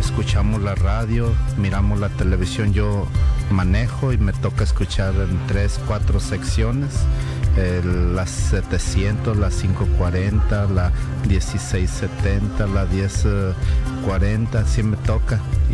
escuchamos la radio, miramos la televisión. Yo manejo y me toca escuchar en 3, 4 secciones. Las 700, la 540, la 1670, la 1040, así me toca.